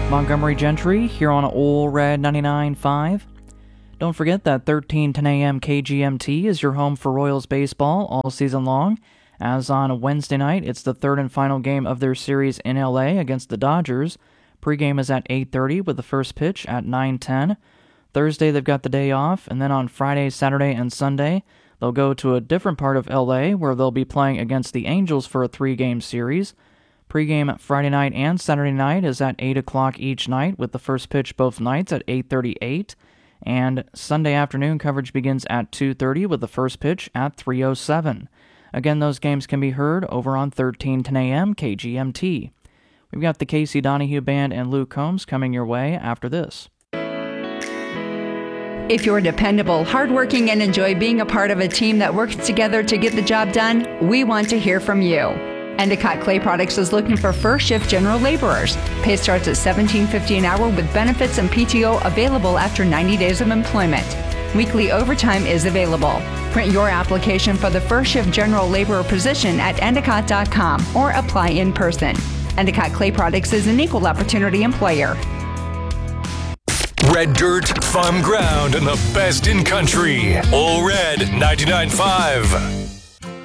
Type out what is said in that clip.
Montgomery Gentry here on Ole Red 99.5. Don't forget that 13:10 a.m. KGMT is your home for Royals baseball all season long. As on Wednesday night, it's the third and final game of their series in LA against the Dodgers. Pregame is at 8:30 with the first pitch at 9:10. Thursday, they've got the day off, and then on Friday, Saturday, and Sunday, they'll go to a different part of LA where they'll be playing against the Angels for a 3-game series. Pregame Friday night and Saturday night is at 8 o'clock each night, with the first pitch both nights at 8:38. And Sunday afternoon coverage begins at 2:30 with the first pitch at 3:07. Again, those games can be heard over on 13:10 a.m. KGMT. We've got the Casey Donahue Band and Luke Combs coming your way after this. If you're dependable, hardworking, and enjoy being a part of a team that works together to get the job done, we want to hear from you. Endicott Clay Products is looking for first-shift general laborers. Pay starts at $17.50 an hour with benefits and PTO available after 90 days of employment. Weekly overtime is available. Print your application for the first-shift general laborer position at endicott.com or apply in person. Endicott Clay Products is an equal opportunity employer. Red dirt, farm ground, and the best in country. Ole Red 99.5.